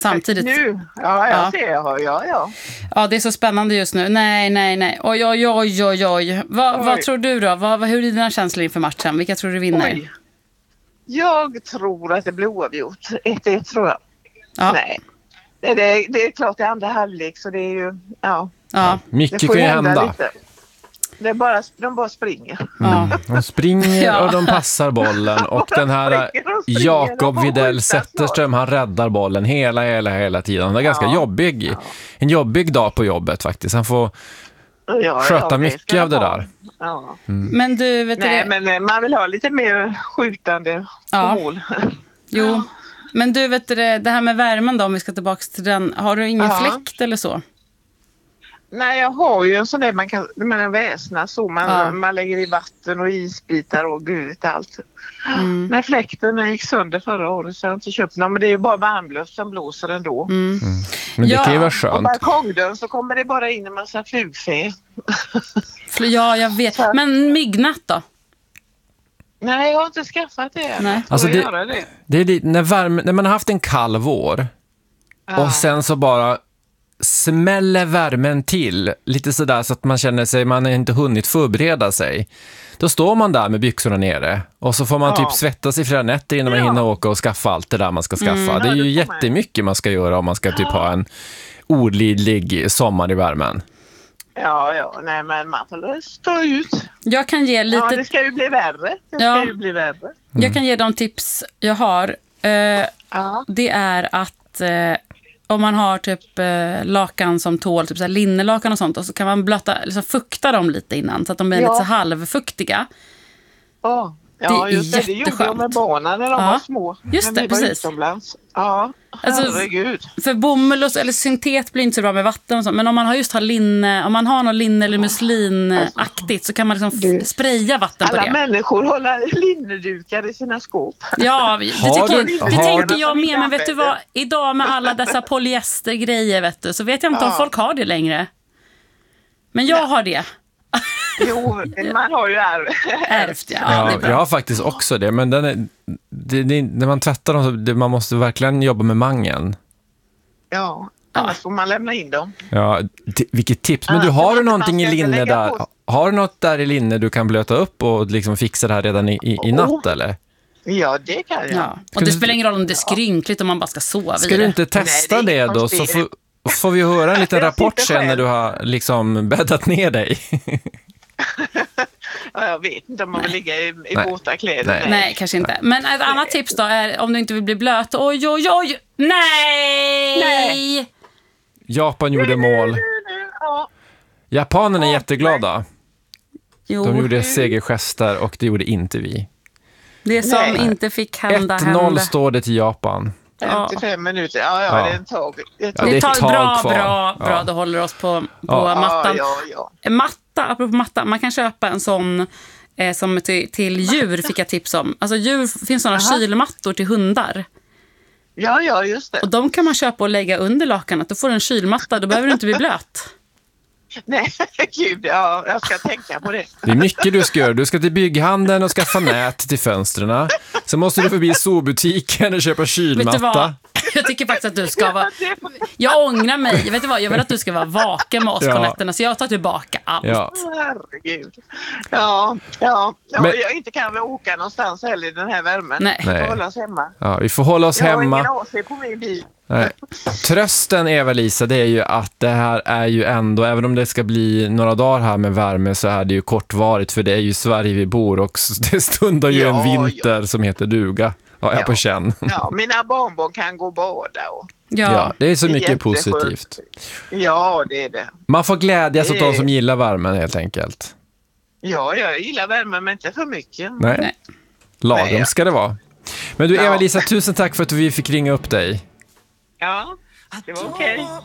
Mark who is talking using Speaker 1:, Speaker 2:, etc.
Speaker 1: samtidigt.
Speaker 2: Nu? Ja, jag ser. Ja.
Speaker 1: Ja, det är så spännande just nu. Nej. Oj. Vad tror du då? Hur är dina känslor inför matchen? Vilka tror du vinner?
Speaker 2: Oj. Jag tror att det blir oavgjort. 1-1 tror jag.
Speaker 1: Ja.
Speaker 2: Nej. Det är klart i andra halvlek så det är ju, ja.
Speaker 3: Mycket kan ju hända.
Speaker 2: Lite. De bara springer.
Speaker 3: De springer och de passar bollen. Och den här Jakob Widell Zetterström, han räddar bollen hela tiden. Han är ganska jobbig. En jobbig dag på jobbet faktiskt. Han får sköta mycket av det där.
Speaker 2: Ja.
Speaker 1: Men du, vet
Speaker 2: Nej, men man vill ha lite mer skjutande på mål.
Speaker 1: Jo, men du, vet det här med värmen då, om vi ska tillbaka till den. Har du ingen fläkt eller så?
Speaker 2: Nej, jag har ju en sån där man väsnar så. Man lägger i vatten och isbitar och gud allt. När fläkten gick sönder förra året så har jag inte köpt någon. Men det är ju bara varmluft som blåser ändå.
Speaker 3: Men det kan ju vara skönt.
Speaker 2: Och balkongdörren så kommer det bara in en massa flugfä.
Speaker 1: Ja, jag vet. Men myggnät då?
Speaker 2: Nej, jag har inte skaffat det.
Speaker 1: Nej.
Speaker 3: Alltså det är när man har haft en kall vår och sen så bara smäller värmen till lite sådär så att man känner sig, man har inte hunnit förbereda sig. Då står man där med byxorna nere och så får man typ svettas i flera nätter innan man hinner åka och skaffa allt det där man ska skaffa. Det är ju jättemycket man ska göra om man ska typ ha en olidlig sommar i värmen.
Speaker 2: Nej men man får stå ut.
Speaker 1: Jag kan ge lite...
Speaker 2: Ja, det ska ju bli värre.
Speaker 1: Jag kan ge de tips jag har. Det är att om man har typ lakan som tål, typ så här linnelakan och sånt, och så kan man fukta dem lite innan så att de blir lite så halvfuktiga.
Speaker 2: Ja, just det gjorde jag med barnen när de var små.
Speaker 1: Just det, precis.
Speaker 2: Ja,
Speaker 1: herregud. För bomull eller syntet blir inte så bra med vatten och sånt, men om man har linne, om man har någon linne eller muslinaktigt så kan man liksom spraya vatten på det.
Speaker 2: Alla människor håller linnedukar i sina skåp.
Speaker 1: Ja, det tänker jag med, men vet du vad? Idag med alla dessa polyestergrejer, vet du, så vet jag inte om folk har det längre. Men jag har det.
Speaker 2: Jo, man har ju
Speaker 1: ärvt.
Speaker 3: Jag har faktiskt också det, men när man tvättar dem så man måste verkligen jobba med mangeln.
Speaker 2: Ja, annars får man lämna in dem. Ja,
Speaker 3: vilket tips. Men har du någonting i linne där? Har du något där i linne du kan blöta upp och liksom fixa det här redan i natt eller?
Speaker 2: Ja, det kan jag.
Speaker 1: Ja. Och det spelar ingen roll om det är skrynkligt om man bara ska sova.
Speaker 3: Ska du inte testa det då så får vi höra en liten rapport sen när du har liksom bäddat ner dig.
Speaker 2: Ja, jag vet inte om man vill ligga i våta kläder.
Speaker 1: Nej, kanske inte. Men ett annat tips då är om du inte vill bli blöt. Oj. Nej!
Speaker 3: Japan gjorde mål. Japanerna är jätteglada.
Speaker 1: Jo.
Speaker 3: De gjorde segergester och det gjorde inte vi.
Speaker 1: Det som inte fick hända
Speaker 3: 1-0 står det till Japan.
Speaker 2: 55 minuter. Ja, det är en tag.
Speaker 1: Det är ett tag bra. Då håller oss på mattan. Matta, apropå matta. Man kan köpa en sån som till djur fick jag tips om. Alltså finns såna kylmattor till hundar.
Speaker 2: Ja, just det.
Speaker 1: Och de kan man köpa och lägga under lakanet. Då får du en kylmatta, då behöver du inte bli blöt.
Speaker 2: Nej, gud, jag ska tänka på det.
Speaker 3: Det är mycket du ska göra. Du ska till bygghandeln och skaffa nät till fönstren. Så måste du förbi zoobutiken och köpa kylmatta.
Speaker 1: Vet du vad? Jag tycker faktiskt att du ska vara... Jag ångrar mig. Vet du vad? Jag vill att du ska vara vaken med oss på nätterna. Så jag tar tillbaka allt.
Speaker 2: Herregud. Ja. Men jag inte kan väl åka någonstans heller i den här värmen.
Speaker 1: Nej.
Speaker 2: Vi får hålla oss hemma.
Speaker 3: Ja, vi får hålla oss hemma.
Speaker 2: Jag har ingen AC på min bil.
Speaker 3: Nej. Trösten, Eva-Lisa, det är ju att det här är ju ändå, även om det ska bli några dagar här med värme, så är det ju kortvarigt, för det är ju Sverige vi bor och det stundar ju en vinter som heter duga. Ja, på känn.
Speaker 2: Ja, mina barnbarn kan gå och bada.
Speaker 3: Ja, det är så mycket positivt.
Speaker 2: Ja, det är det.
Speaker 3: Man får glädjas åt de som gillar värmen helt enkelt.
Speaker 2: Ja, jag gillar värmen, men inte för mycket.
Speaker 3: Nej. Lagom ska det vara. Men du, Eva-Lisa, tusen tack för att vi fick ringa upp dig.
Speaker 2: Ja, det var okej.